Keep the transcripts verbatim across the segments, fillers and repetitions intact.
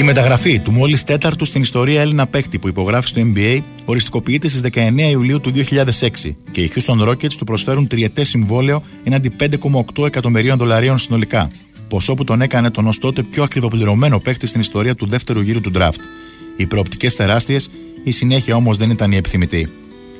μεταγραφή του μόλις τέταρτου στην ιστορία Έλληνα παίκτη που υπογράφει στο N B A οριστικοποιείται στις δεκαεννέα Ιουλίου του δύο χιλιάδες έξι και οι Houston Rockets του προσφέρουν τριετές συμβόλαιο έναντι πέντε κόμμα οκτώ εκατομμυρίων δολαρίων συνολικά. Ποσό που τον έκανε τον ως τότε πιο ακριβοπληρωμένο παίκτη στην ιστορία του δεύτερου γύρου του draft. Οι προοπτικές τεράστιες, η συνέχεια όμως δεν ήταν η επιθυμητή.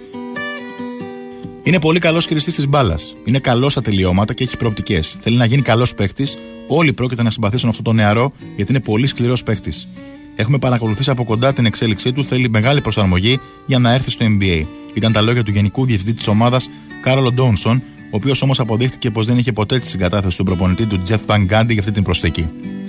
Είναι πολύ καλός χειριστής της μπάλας. Είναι καλός στα τελειώματα και έχει προοπτικές. Θέλει να γίνει καλός παίκτης. Όλοι πρόκειται να συμπαθήσουν αυτό το νεαρό γιατί είναι πολύ σκληρός παίκτης. Έχουμε παρακολουθήσει από κοντά την εξέλιξή του. Θέλει μεγάλη προσαρμογή για να έρθει στο N B A. Ήταν τα λόγια του γενικού διευθυντή της ομάδας, Κάρολο Ντόουνσον, ο οποίος όμως αποδείχτηκε πως δεν είχε ποτέ τη συγκατάθεση του προπονητή του Τζεφ Βαν Γκάντι για αυτή την προσθήκη.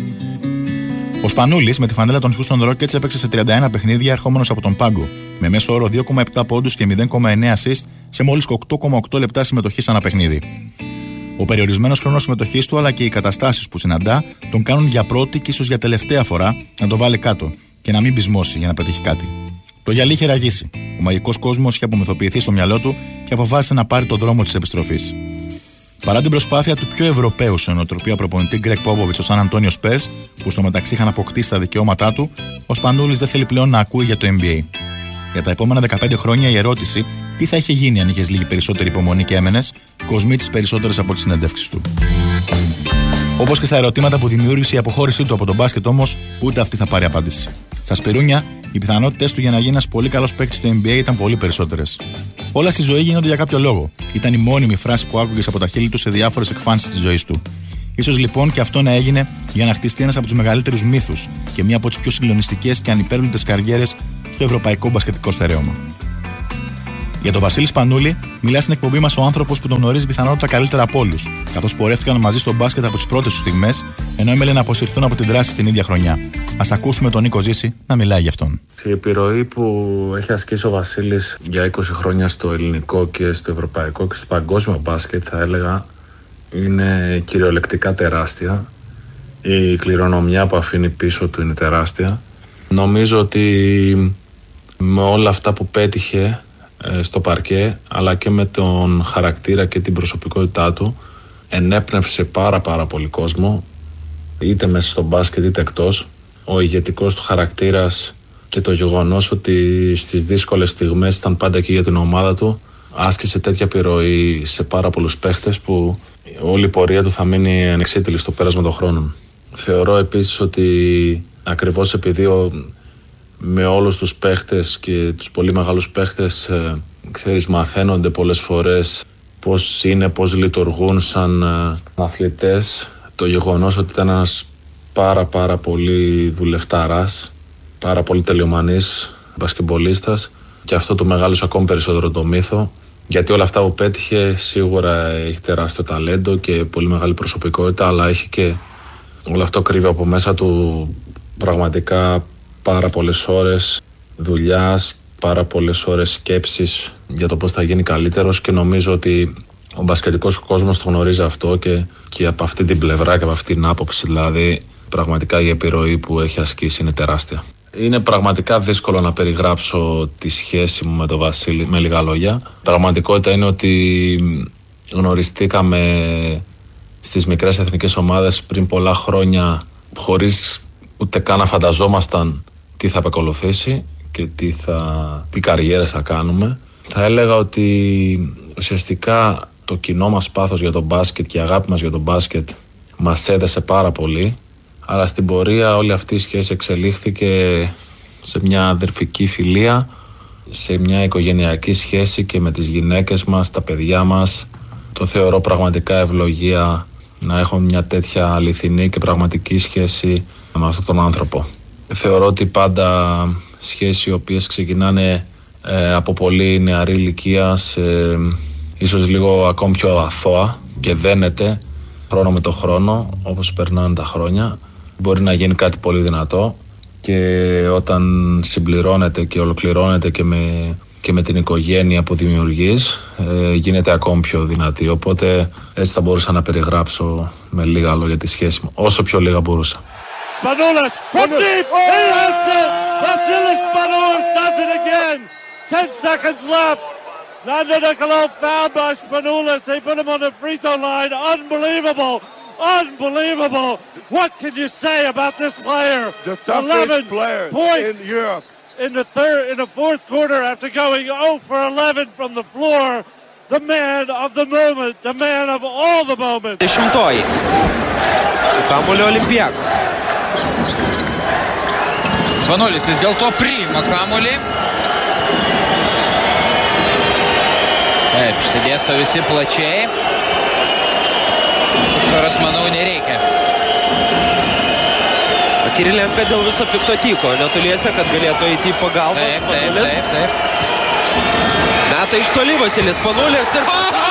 Ο Σπανούλης με τη φανέλα των Houston Rockets έπαιξε σε τριάντα ένα παιχνίδια ερχόμενος από τον πάγκο, με μέσο όρο δύο κόμμα επτά πόντους και μηδέν κόμμα εννέα assist σε μόλις οκτώ κόμμα οκτώ λεπτά συμμετοχής ανά παιχνίδι. Ο περιορισμένος χρόνος συμμετοχής του αλλά και οι καταστάσεις που συναντά τον κάνουν για πρώτη και ίσως για τελευταία φορά να το βάλει κάτω και να μην πεισμώσει για να πετύχει κάτι. Το γυαλί είχε ραγίσει. Ο μαγικός κόσμος είχε απομυθοποιηθεί στο μυαλό του και αποφάσισε να πάρει τον δρόμο της επιστροφής. Παρά την προσπάθεια του πιο Ευρωπαίου σε νοοτροπία προπονητή Γκρέγκ Πόποβιτς στο Σαν Αντώνιο Σπέρς, που στο μεταξύ είχαν αποκτήσει τα δικαιώματά του, ο Σπανούλης δεν θέλει πλέον να ακούει για το N B A. Για τα επόμενα δεκαπέντε χρόνια η ερώτηση τι θα είχε γίνει αν είχες λίγη περισσότερη υπομονή και έμενες, κοσμεί τις περισσότερες από τις συνεντεύξεις του. Όπως και στα ερωτήματα που δημιούργησε η αποχώρησή του από τον μπάσκετ όμως, ούτε αυτή θα πάρει απάντηση. Στα Σπιρούνια, οι πιθανότητες του για να γίνει ένας πολύ καλός παίκτης στο N B A ήταν πολύ περισσότερες. Όλα στη ζωή γίνονται για κάποιο λόγο. Ήταν η μόνιμη φράση που άκουγες από τα χείλη του σε διάφορες εκφάνσεις της ζωής του. Ίσως λοιπόν και αυτό να έγινε για να χτιστεί ένας από τους μεγαλύτερους μύθους και μία από τις πιο συγκλονιστικές και ανυπέρβλητες καριέρες στο ευρωπαϊκό μπασκετικό στερέωμα. Για τον Βασίλη Σπανούλη, μιλά στην εκπομπή μας ο άνθρωπος που τον γνωρίζει πιθανότατα καλύτερα από όλους, καθώς πορεύτηκαν μαζί στο μπάσκετ από τις πρώτες του στιγμές, ενώ έμελε να αποσυρθούν από την δράση την ίδια χρονιά. Ας ακούσουμε τον Νίκο Ζήση να μιλάει γι' αυτόν. Η επιρροή που έχει ασκήσει ο Βασίλης για είκοσι χρόνια στο ελληνικό και στο ευρωπαϊκό και στο παγκόσμιο μπάσκετ, θα έλεγα, είναι κυριολεκτικά τεράστια. Η κληρονομιά που αφήνει πίσω του είναι τεράστια. Νομίζω ότι με όλα αυτά που πέτυχε στο παρκέ, αλλά και με τον χαρακτήρα και την προσωπικότητά του, ενέπνευσε πάρα πάρα πολύ κόσμο, είτε μέσα στο μπάσκετ είτε εκτός. Ο ηγετικός του χαρακτήρας και το γεγονός ότι στις δύσκολες στιγμές ήταν πάντα εκεί για την ομάδα του, άσκησε τέτοια επιρροή σε πάρα πολλούς παίχτες που όλη η πορεία του θα μείνει ανεξίτηλη στο πέρασμα των χρόνων. Θεωρώ επίσης ότι ακριβώς επειδή ο, με όλους τους παίχτες και τους πολύ μεγάλους παίχτες ε, ξέρεις, μαθαίνονται πολλές φορές πώς είναι, πώς λειτουργούν σαν ε, αθλητές, το γεγονός ότι ήταν ένας πάρα πάρα πολύ δουλευτάρας, πάρα πολύ τελειομανής μπασκετμπολίστας, και αυτό του μεγάλωσε ακόμη περισσότερο το μύθο, γιατί όλα αυτά που πέτυχε σίγουρα έχει τεράστιο ταλέντο και πολύ μεγάλη προσωπικότητα, αλλά έχει και όλο αυτό κρύβει από μέσα του πραγματικά πάρα πολλές ώρες δουλειάς, πάρα πολλές ώρες σκέψης για το πώς θα γίνει καλύτερος, και νομίζω ότι ο μπασκετικός κόσμος το γνωρίζει αυτό και, και από αυτή την πλευρά και από αυτή την άποψη, δηλαδή πραγματικά η επιρροή που έχει ασκήσει είναι τεράστια. Είναι πραγματικά δύσκολο να περιγράψω τη σχέση μου με τον Βασίλη με λίγα λόγια. Πραγματικότητα είναι ότι γνωριστήκαμε στις μικρές εθνικές ομάδες πριν πολλά χρόνια, χωρίς ούτε καν να φανταζόμασταν τι θα ακολουθήσει και τι, θα, τι καριέρες θα κάνουμε. Θα έλεγα ότι ουσιαστικά το κοινό μας πάθος για τον μπάσκετ και η αγάπη μας για τον μπάσκετ μας έδεσε πάρα πολύ, αλλά στην πορεία όλη αυτή η σχέση εξελίχθηκε σε μια αδερφική φιλία, σε μια οικογενειακή σχέση και με τις γυναίκες μας, τα παιδιά μας. Το θεωρώ πραγματικά ευλογία να έχω μια τέτοια αληθινή και πραγματική σχέση με αυτόν τον άνθρωπο. Θεωρώ ότι πάντα σχέσεις οι οποίες ξεκινάνε ε, από πολύ νεαρή ηλικία, σε, ίσως λίγο ακόμη πιο αθώα, και δένεται χρόνο με το χρόνο όπως περνάνε τα χρόνια, μπορεί να γίνει κάτι πολύ δυνατό, και όταν συμπληρώνεται και ολοκληρώνεται και με, και με την οικογένεια που δημιουργείς, ε, γίνεται ακόμη πιο δυνατή. Οπότε έτσι θα μπορούσα να περιγράψω με λίγα λόγια τη σχέση μου, όσο πιο λίγα μπορούσα. Spanoulis from deep, he hits it! Vasilis Spanoulis does it again! Ten seconds left! Nando Nicolau fouled by Spanoulis. They put him on the free throw line. Unbelievable! Unbelievable. What can you say about this player? The toughest player points in Europe. In the third, in the fourth quarter, after going zero for eleven from the floor, the man of the moment, the man of all the moments. Dešimtoji. Kamuolio Olimpiakos. Spanulis vis dėlto priima kamuolį. Taip, išsidėsto visi plačiai. Užtvaros, manau, nereikia. Kirilenka dėl viso pikto tyko netoliese, kad galėtų eiti į pagalbą. Taip, taip, taip, taip. Meta iš toli Vasilis Spanulis ir...